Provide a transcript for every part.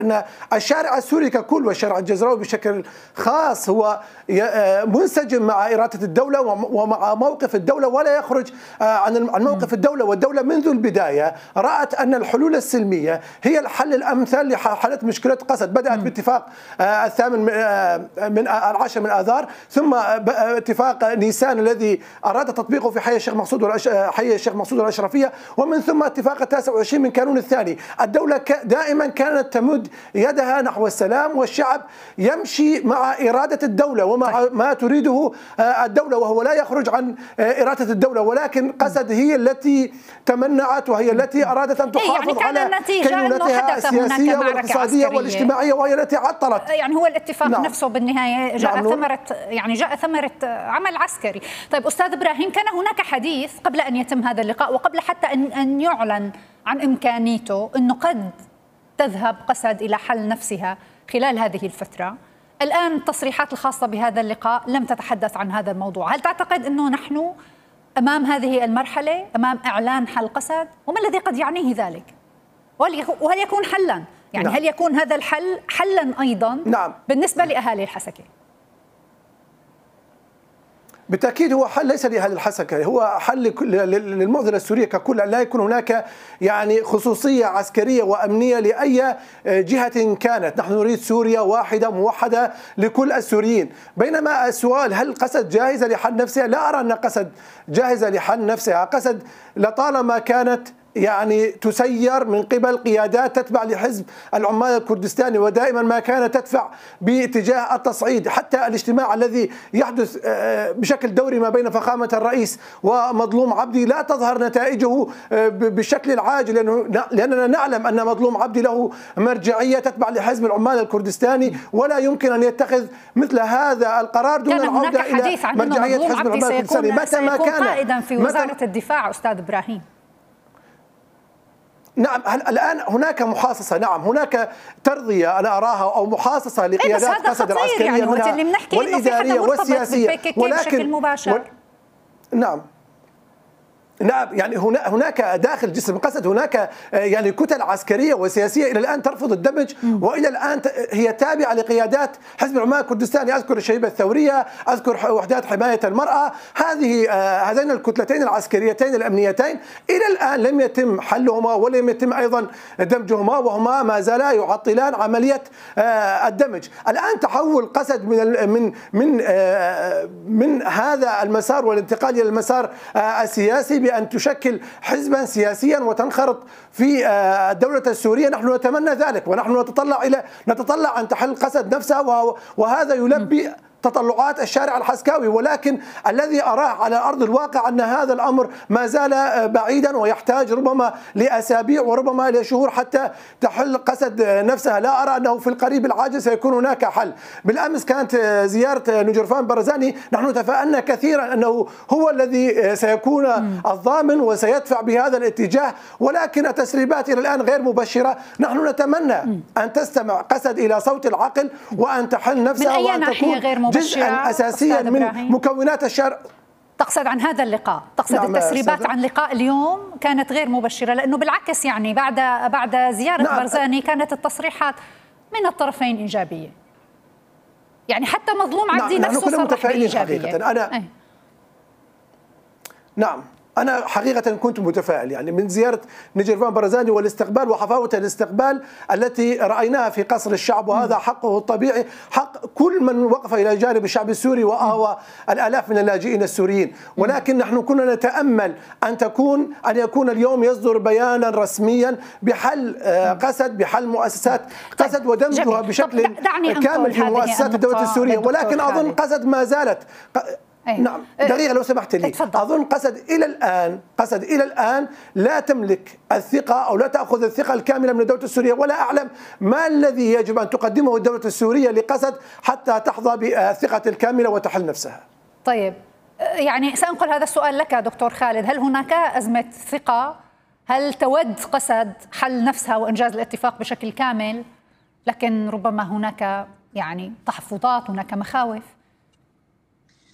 أن الشارع السوري ككل والشارع الجزراوي بشكل خاص هو منسجم مع إرادة الدولة ومع موقف الدولة، ولا يخرج عن موقف الدولة. والدولة منذ البداية رأت أن الحلول السلمية هي الحل الأمثل لحل مشكلة قسد. بدأت باتفاق العاشر من آذار، ثم اتفاق نيسان الذي أراد تطبيقه في حي الشيخ مقصود والأشرفية، ومن ثم اتفاق 29 من كانون الثاني. الدولة دائما كانت تمد يدها نحو السلام، والشعب يمشي مع إرادة الدولة ومع ما تريده الدولة، وهو لا يخرج عن إرادة الدولة. ولكن قسد هي التي تمنعت، وهي التي أرادت أن تحافظ على كينونتها السياسية والاقتصادية والاجتماعية، وهي التي عطلت. يعني هو الاتفاق نفسه بالنهاية جاء ثمرة عمل عسكري. طيب أستاذ إبراهيم، كان هناك حديث قبل أن يتم هذا اللقاء وقبل حتى أن يعلن عن إمكانيته أنه قد تذهب قسد إلى حل نفسها خلال هذه الفترة. الآن التصريحات الخاصة بهذا اللقاء لم تتحدث عن هذا الموضوع. هل تعتقد أنه نحن أمام هذه المرحلة، أمام إعلان حل قسد؟ وما الذي قد يعنيه ذلك؟ وهل يكون حلا؟ يعني هل يكون هذا الحل حلا أيضا بالنسبة لأهالي الحسكة؟ بالتأكيد هو حل ليس لأهل الحسكة، هو حل للمعضلة السورية ككل، لا يكون هناك يعني خصوصية عسكرية وأمنية لأي جهة كانت. نحن نريد سوريا واحدة موحدة لكل السوريين. بينما السؤال هل قسد جاهزة لحل نفسها؟ لا أرى أن قسد جاهزة لحل نفسها. قسد لطالما كانت يعني تسير من قبل قيادات تتبع لحزب العمال الكردستاني، ودائما ما كانت تدفع باتجاه التصعيد. حتى الاجتماع الذي يحدث بشكل دوري ما بين فخامة الرئيس ومظلوم عبدي لا تظهر نتائجه بالشكل العاجل، لأننا نعلم أن مظلوم عبدي له مرجعية تتبع لحزب العمال الكردستاني، ولا يمكن أن يتخذ مثل هذا القرار دون العودة إلى مرجعية حزب العمال الكردستاني. متى ما كان قائدا في وزارة الدفاع أستاذ إبراهيم. نعم، الآن هناك محاصصة، نعم هناك ترضية أنا أراها أو محاصصة لقيادات قسد العسكرية يعني والإدارية والسياسية، ولكن نعم يعني هناك داخل جسم قسد هناك يعني كتل عسكرية وسياسية إلى الآن ترفض الدمج، وإلى الآن هي تابعة لقيادات حزب العمال الكردستاني. أذكر الشبيبة الثورية، أذكر وحدات حماية المرأة. هذين الكتلتين العسكريتين الأمنيتين إلى الآن لم يتم حلهما ولم يتم أيضا دمجهما، وهما ما زالا يعطلان عملية الدمج. الآن تحول قسد من هذا المسار والانتقال إلى المسار السياسي بأن تشكل حزبا سياسيا وتنخرط في الدولة السورية. نحن نتمنى ذلك، ونحن نتطلع أن تحل قسد نفسها، وهذا يلبي تطلعات الشارع الحسكاوي. ولكن الذي أراه على أرض الواقع أن هذا الأمر ما زال بعيدا، ويحتاج ربما لأسابيع وربما لشهور حتى تحل قسد نفسها. لا أرى أنه في القريب العاجل سيكون هناك حل. بالأمس كانت زيارة نجرفان برزاني، نحن تفائلنا كثيرا أنه هو الذي سيكون الضامن وسيدفع بهذا الاتجاه، ولكن التسريبات إلى الآن غير مبشرة. نحن نتمنى أن تستمع قسد إلى صوت العقل وأن تحل نفسها وأن تكون جزءا أساسيا من مكونات الشارع. تقصد عن هذا اللقاء، تقصد التسريبات عن لقاء اليوم كانت غير مبشرة، لأنه بالعكس يعني بعد زيارة برزاني كانت التصريحات من الطرفين إيجابية. يعني حتى مظلوم عبدي نفسه صرح بإيجابية. أنا حقيقة كنت متفائل يعني من زيارة نجرفان برزاني والاستقبال وحفاوة الاستقبال التي رأيناها في قصر الشعب، وهذا حقه الطبيعي، حق كل من وقف إلى جانب الشعب السوري وآوى الآلاف من اللاجئين السوريين. ولكن نحن كنا نتأمل أن يكون اليوم يصدر بيانا رسميا بحل قسد، بحل مؤسسات قسد ودمجها بشكل كامل في مؤسسات الدولة السورية. ولكن أظن قسد ما زالت نعم دقيقة لو سمحت لي. أظن قسد إلى الآن لا تملك الثقة أو لا تأخذ الثقة الكاملة من الدولة السورية، ولا أعلم ما الذي يجب أن تقدمه الدولة السورية لقسد حتى تحظى بالثقة الكاملة وتحل نفسها. طيب يعني سأنقل هذا السؤال لك دكتور خالد، هل هناك أزمة ثقة؟ هل تود قسد حل نفسها وإنجاز الاتفاق بشكل كامل، لكن ربما هناك يعني تحفظات، هناك مخاوف؟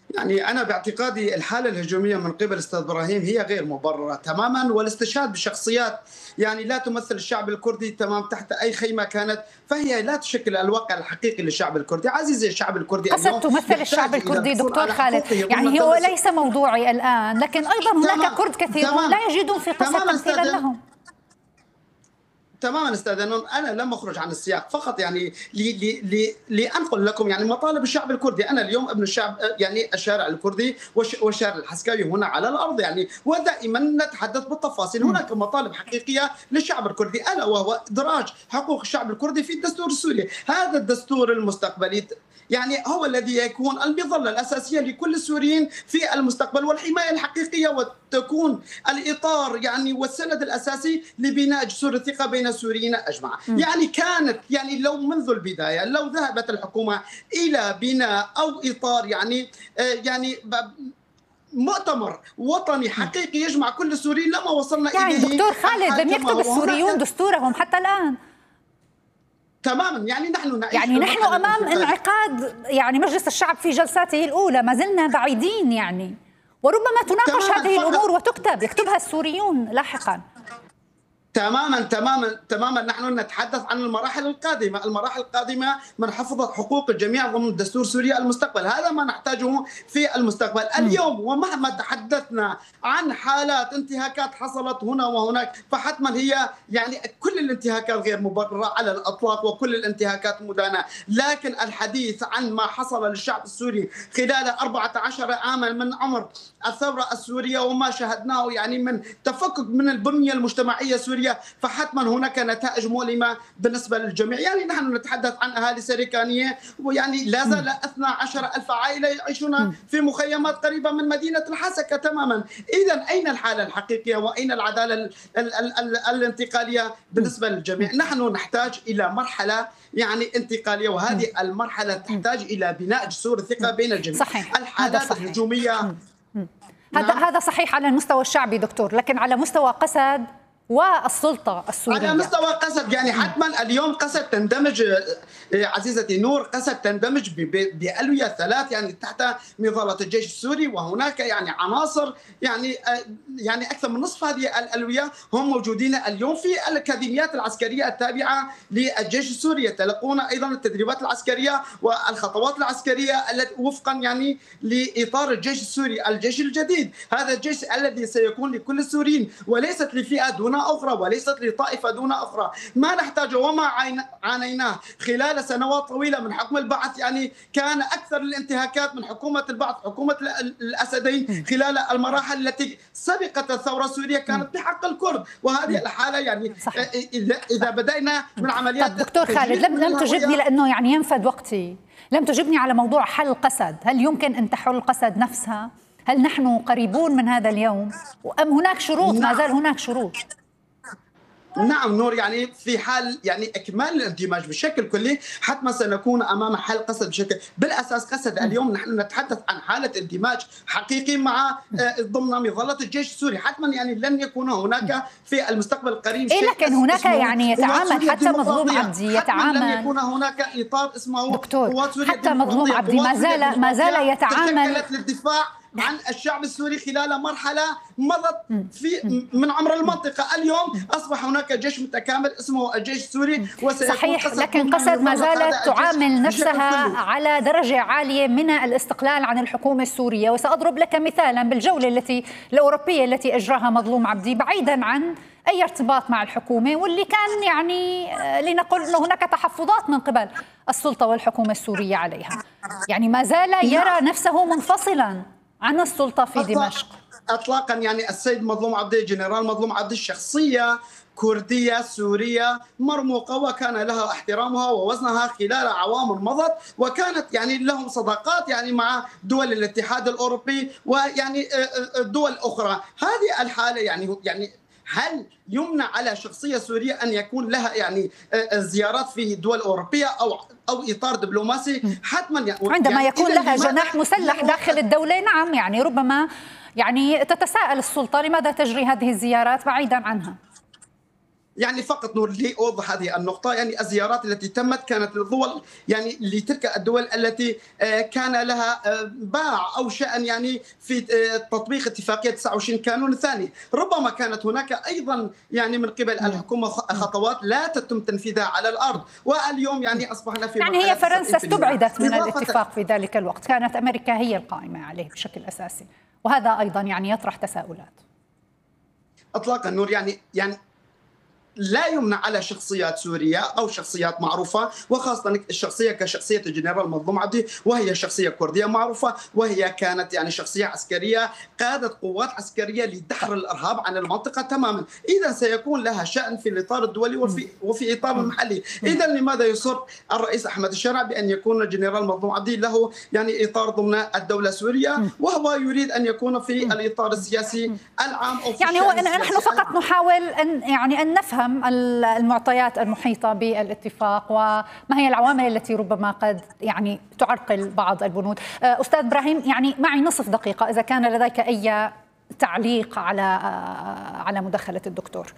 يعني أنا باعتقادي الحالة الهجومية من قبل أستاذ إبراهيم هي غير مبررة تماما، والاستشهاد بشخصيات يعني لا تمثل الشعب الكردي تمام تحت أي خيمة كانت، فهي لا تشكل الواقع الحقيقي للشعب الكردي. عزيزي الشعب الكردي قصد تمثل الشعب الكردي دكتور خالد، يعني هو ليس موضوعي الآن، لكن أيضا هناك كرد كثيرون لا يجدون في قصة تمثيلا لهم. تماما استاذ نون، انا لم اخرج عن السياق، فقط يعني لانقل لكم يعني مطالب الشعب الكردي. انا اليوم ابن الشعب، يعني الشارع الكردي والشارع الحسكاوي هنا على الارض يعني، ودائما نتحدث بالتفاصيل. هناك مطالب حقيقيه للشعب الكردي، الا وهو ادراج حقوق الشعب الكردي في الدستور السوري. هذا الدستور المستقبلي يعني هو الذي يكون المظله الاساسيه لكل السوريين في المستقبل، والحمايه الحقيقيه، وتكون الاطار يعني والسند الاساسي لبناء جسور الثقه بين السوريين اجمع. يعني كانت يعني لو منذ البدايه لو ذهبت الحكومه الى بناء او اطار يعني مؤتمر وطني حقيقي يجمع كل السوريين لما وصلنا يعني اليه. دكتور خالد، لم يكتب السوريون دستورهم حتى الان. تماما، يعني نحن نعيش امام انعقاد يعني مجلس الشعب في جلساته الاولى، ما زلنا بعيدين يعني، وربما تناقش هذه الامور يكتبها السوريون لاحقا. تماما نحن نتحدث عن المراحل القادمه من حفظت حقوق الجميع ضمن دستور سوريا المستقبل. هذا ما نحتاجه في المستقبل. اليوم ومهما تحدثنا عن حالات انتهاكات حصلت هنا وهناك، فحتما هي يعني كل الانتهاكات غير مبرره على الاطلاق، وكل الانتهاكات مدانه، لكن الحديث عن ما حصل للشعب السوري خلال 14 عاما من عمر الثوره السوريه وما شاهدناه يعني من تفكك من البنيه المجتمعيه السوريه، فحتما هناك نتائج مؤلمة بالنسبة للجميع. يعني نحن نتحدث عن أهالي سريكانية، ويعني لا زال 12,000 عائلة يعيشون في مخيمات قريبة من مدينة الحسكة تماما. إذا أين الحالة الحقيقية وأين العدالة الانتقالية بالنسبة للجميع؟ نحن نحتاج إلى مرحلة يعني انتقالية، وهذه المرحلة تحتاج إلى بناء جسور الثقة بين الجميع. صحيح. الحالات الهجومية هذا صحيح على المستوى الشعبي دكتور، لكن على مستوى قسد والسلطة السورية، على مستوى قسد يعني حتما اليوم قسد تندمج عزيزتي نور، قسد تندمج بألوية 3 يعني تحت مظلة الجيش السوري، وهناك يعني عناصر يعني أكثر من نصف هذه الألوية هم موجودين اليوم في الأكاديميات العسكرية التابعة للجيش السوري، يتلقون أيضا التدريبات العسكرية والخطوات العسكرية التي وفقا يعني لإطار الجيش السوري، الجيش الجديد. هذا الجيش الذي سيكون لكل السوريين وليست لفئة دون أخرى وليست لطائفة دون أخرى. ما نحتاجه وما عانيناه خلال سنوات طويلة من حكم البعث، يعني كان أكثر الانتهاكات من حكومة البعث، حكومة الأسدين خلال المراحل التي سبقت الثورة السورية كانت بحق الكرد، وهذه الحالة يعني صحيح. إذا بدأنا من عمليات دكتور خالد لم تجبني لأنه يعني ينفد وقتي، لم تجبني على موضوع حل قسد. هل يمكن أن تحل قسد نفسها؟ هل نحن قريبون من هذا اليوم؟ أم هناك شروط؟ ما زال هناك شروط؟ نعم نور، يعني في حال يعني اكمال الاندماج بشكل كلي حتما سنكون امام حل قسد بشكل بالاساس. قسد اليوم نحن نتحدث عن حاله اندماج حقيقي مع ضمن مظله الجيش السوري، حتما يعني لن يكون هناك في المستقبل القريب شيء لكن هناك يعني يتعامل حتى مظلوم عبدي يتعامل، لن يكون هناك اطار اسمه دكتور حتى مظلوم عبدي ما زال يتعامل تشكلت للدفاع عن الشعب السوري خلال مرحلة مضت من عمر المنطقة. اليوم أصبح هناك جيش متكامل اسمه الجيش السوري، صحيح، لكن قسد ما زالت تعامل نفسها على درجة عالية من الاستقلال عن الحكومة السورية. وسأضرب لك مثالا بالجولة الأوروبية التي أجراها مظلوم عبدي بعيدا عن أي ارتباط مع الحكومة، واللي كان يعني لنقول أنه هناك تحفظات من قبل السلطة والحكومة السورية عليها، يعني ما زال يرى نفسه منفصلا عن السلطة في دمشق اطلاقا. يعني السيد مظلوم عبدي، جنرال مظلوم عبدي، شخصيه كرديه سوريه مرموقه وكان لها احترامها ووزنها خلال عوام مضت، وكانت يعني لهم صداقات يعني مع دول الاتحاد الاوروبي ويعني دول اخرى. هذه الحاله يعني هل يمنع على شخصيه سوريه ان يكون لها يعني زيارات في دول اوروبيه او اطار دبلوماسي؟ حتما يعني عندما يكون لها جناح مسلح داخل الدوله، نعم، يعني ربما يعني تتساءل السلطه لماذا تجري هذه الزيارات بعيدا عنها. يعني فقط نور لي أوضح هذه النقطة، يعني الزيارات التي تمت كانت للدول، يعني لتلك الدول التي كان لها باع أو شأن يعني في تطبيق اتفاقية 29 كانون الثاني. ربما كانت هناك أيضا يعني من قبل الحكومة خطوات لا تتم تنفيذها على الأرض، واليوم يعني أصبحنا في يعني هي فرنسا استبعدت من الاتفاق في ذلك الوقت، كانت أمريكا هي القائمة عليه بشكل أساسي، وهذا أيضا يعني يطرح تساؤلات. اطلاقا نور، يعني لا يمنع على شخصيات سورية أو شخصيات معروفة، وخاصة الشخصية كشخصية الجنرال مظلوم عبدي، وهي شخصية كردية معروفة، وهي كانت يعني شخصية عسكرية قادت قوات عسكرية لدحر الإرهاب عن المنطقة تماما. إذا سيكون لها شأن في الإطار الدولي وفي إطار المحلي. إذا لماذا يصر الرئيس أحمد الشرع بأن يكون الجنرال مظلوم عبدي له يعني إطار ضمن الدولة السورية، وهو يريد أن يكون في الإطار السياسي العام أو في يعني هو نحن فقط نحاول أن نفهم المعطيات المحيطة بالاتفاق وما هي العوامل التي ربما قد يعني تعرقل بعض البنود. أستاذ إبراهيم، يعني معي نصف دقيقة إذا كان لديك أي تعليق على مداخلة الدكتور.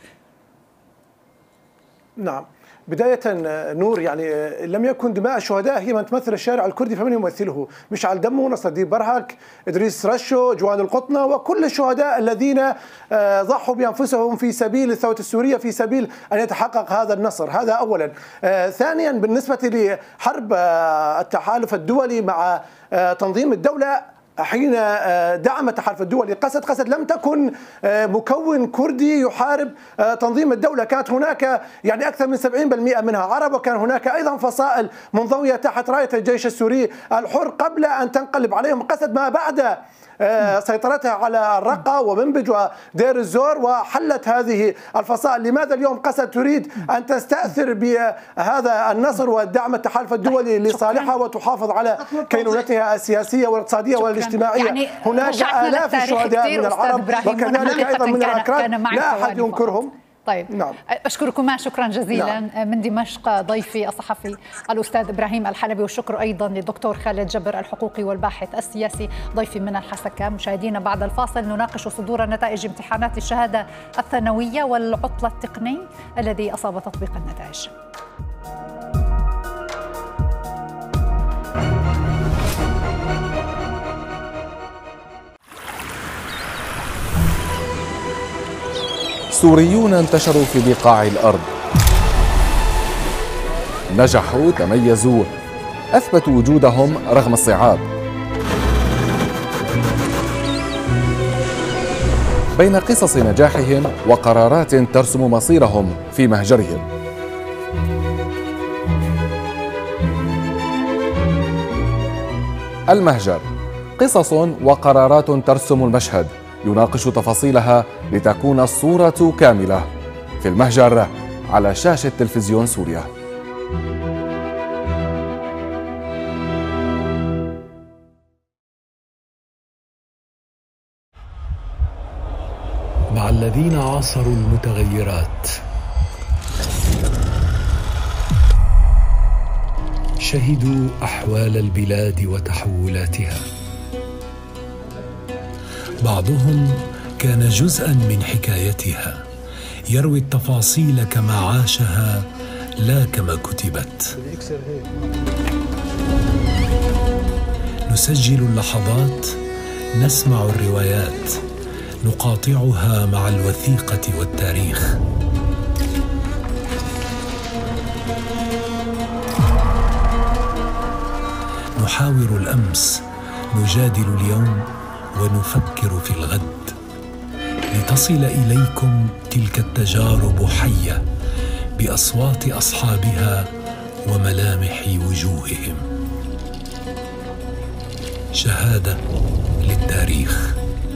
نعم، بداية نور، يعني لم يكن دماء الشهداء هي من تمثل الشارع الكردي فمن يمثله؟ مشعل دمو، نصر الدين برهك، إدريس رشو، جوان القطنة، وكل الشهداء الذين ضحوا بأنفسهم في سبيل الثورة السورية، في سبيل أن يتحقق هذا النصر. هذا أولا. ثانيا، بالنسبة لحرب التحالف الدولي مع تنظيم الدولة، حين دعم التحالف الدولي قسد لم تكن مكون كردي يحارب تنظيم الدولة، كانت هناك يعني أكثر من 70% منها عرب، وكان هناك أيضا فصائل منضوية تحت راية الجيش السوري الحر قبل أن تنقلب عليهم قسد ما بعد سيطرتها على الرقة ومنبج ودير الزور وحلت هذه الفصائل. لماذا اليوم قسد تريد أن تستأثر بهذا النصر والدعم التحالف الدولي لصالحها وتحافظ على كينونتها السياسية والاقتصادية والاجتماعية؟ يعني هناك آلاف الشهداء من العرب وكذلك أيضا من الأكراد لا أحد ينكرهم. طيب، نعم. أشكركما شكرا جزيلا. نعم. من دمشق ضيفي الصحفي الأستاذ إبراهيم الحلبي، والشكر أيضا للدكتور خالد جبر الحقوقي والباحث السياسي ضيفي من الحسكة. مشاهدينا، بعد الفاصل نناقش صدور نتائج امتحانات الشهادة الثانوية والعطلة التقني الذي أصاب تطبيق النتائج. سوريون انتشروا في بقاع الأرض، نجحوا، تميزوا، أثبتوا وجودهم رغم الصعاب. بين قصص نجاحهم وقرارات ترسم مصيرهم في مهجرهم. المهجر، قصص وقرارات ترسم المشهد، يناقش تفاصيلها لتكون الصورة كاملة. في المهجر على شاشة تلفزيون سوريا. مع الذين عاصروا المتغيرات، شهدوا أحوال البلاد وتحولاتها. بعضهم كان جزءاً من حكايتها، يروي التفاصيل كما عاشها لا كما كتبت. نسجل اللحظات، نسمع الروايات، نقاطعها مع الوثيقة والتاريخ. نحاور الأمس، نجادل اليوم، ونفكر في الغد، لتصل إليكم تلك التجارب حية بأصوات أصحابها وملامح وجوههم. شهادة للتاريخ.